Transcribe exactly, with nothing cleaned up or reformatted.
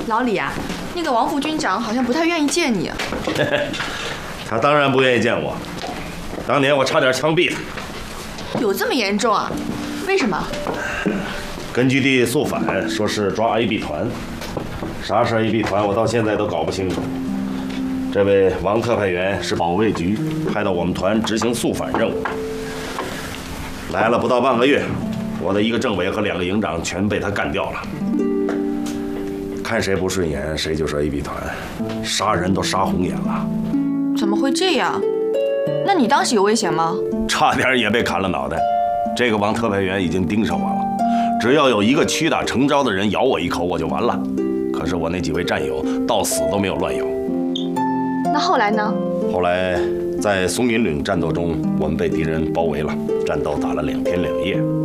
老李啊，那个王副军长好像不太愿意见你。 他当然不愿意见我，当年我差点枪毙他。 有这么严重啊？为什么？ 根据地肃反，说是抓 A B 团，啥是 A B 团，我到现在都搞不清楚。这位王特派员是保卫局派到我们团执行肃反任务，来了不到半个月，我的一个政委和两个营长全被他干掉了。看谁不顺眼，谁就是 A B 团，杀人都杀红眼了。 怎么会这样？那你当时有危险吗？ 差点也被砍了脑袋。这个王特派员已经盯上我了，只要有一个屈打成招的人咬我一口，我就完了。可是我那几位战友到死都没有乱咬。 那后来呢？ 后来在松云岭战斗中，我们被敌人包围了，战斗打了两天两夜。